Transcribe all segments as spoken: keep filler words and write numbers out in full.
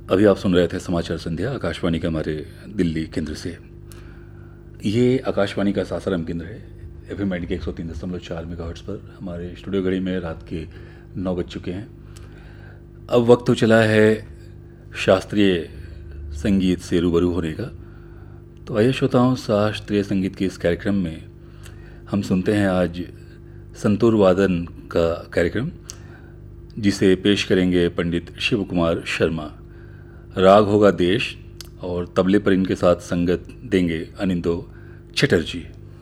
अभी आप सुन रहे थे समाचार संध्या आकाशवाणी के हमारे दिल्ली केंद्र से। ये आकाशवाणी का सासाराम केंद्र है। एफ एम के एक सौ तीन दशमलव चार मेगाहर्ट्ज़ पर हमारे स्टूडियो घड़ी में रात के नौ बज चुके हैं। अब वक्त तो चला है शास्त्रीय संगीत से रूबरू होने का। तो आइए श्रोताओं, शास्त्रीय संगीत के इस कार्यक्रम में हम सुनते हैं आज संतूर वादन का कार्यक्रम, जिसे पेश करेंगे पंडित शिव कुमार शर्मा। राग होगा देश और तबले पर इनके साथ संगत देंगे Anindo Chatterjee.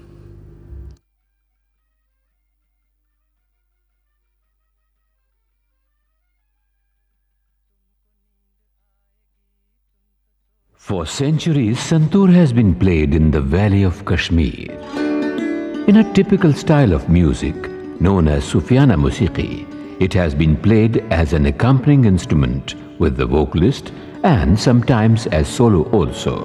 For centuries, santoor has been played in the valley of Kashmir. In a typical style of music known as Sufiana Musiqi, it has been played as an accompanying instrument with the vocalist and sometimes as solo also.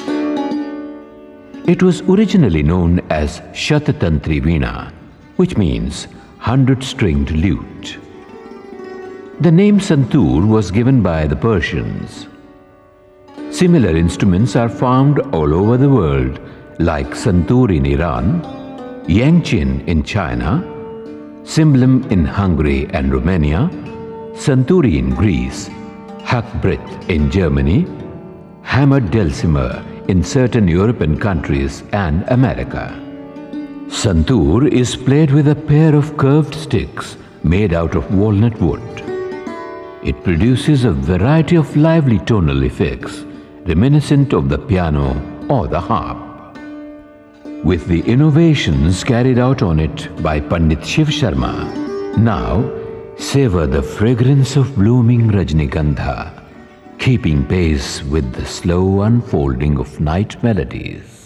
It was originally known as Shatatantri Veena, which means hundred-stringed lute. The name santoor was given by the Persians. Similar instruments are found all over the world, like santoor in Iran, yangqin in China, cymbalum in Hungary and Romania, santuri in Greece, hackbrett in Germany, hammered dulcimer in certain European countries and America. Santoor is played with a pair of curved sticks made out of walnut wood. It produces a variety of lively tonal effects reminiscent of the piano or the harp. With the innovations carried out on it by Pandit Shiv Sharma, now savor the fragrance of blooming Rajnikandha, keeping pace with the slow unfolding of night melodies.